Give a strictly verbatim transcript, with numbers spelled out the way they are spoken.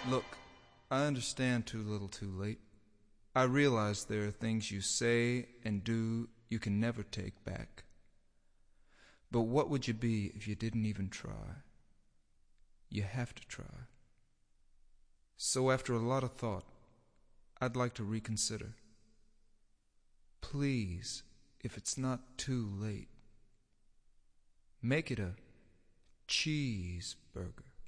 Look, I understand too little too late. I realize there are things you say and do you can never take back. But what would you be if you didn't even try? You have to try. So after a lot of thought, I'd like to reconsider. Please, if it's not too late, make it a cheeseburger.